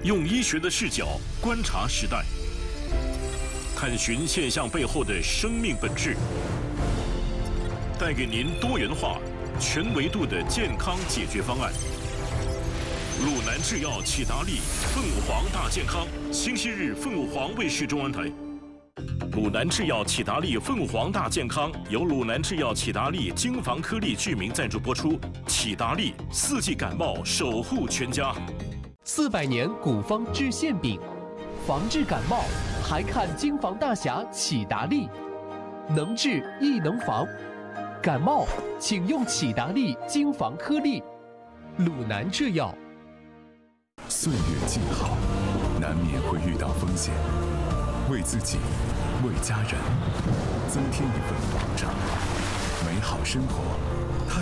用医学的视角观察时代，探寻现象背后的生命本质，带给您多元化、全维度的健康解决方案。鲁南制药启达利凤凰大健康，星期日凤凰卫视中文台。鲁南制药启达利凤凰大健康由鲁南制药启达利精防颗粒剧名赞助播出。启达利4季感冒守护全家。 400年古方治馅饼，防治感冒还看精防大侠启达利，能治亦能防。感冒请用启达利精防颗粒。鲁南制药。 岁月静好，难免会遇到风险。为自己，为家人，增添一份保障，美好生活